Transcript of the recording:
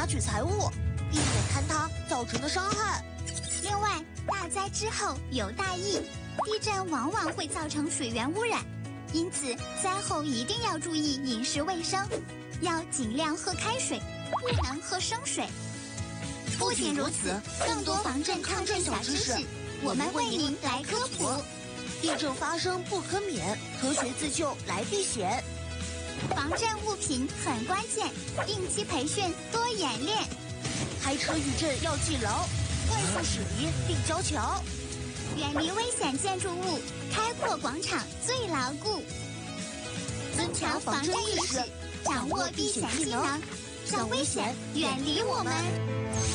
拿取财物，避免坍塌造成的伤害。 另外，大灾之后有大疫，地震往往会造成水源污染，因此灾后一定要注意饮食卫生，要尽量喝开水，不能喝生水。不仅如此，更多防震抗震小知识，我们为您来科普。 地震发生不可免，科学自救来避险。 防震物品很关键，定期培训，多演练。 开车遇震要记牢，快速驶离并交桥。 远离危险建筑物，开阔广场最牢固。增强防震意识，掌握避险技能，让危险远离我们。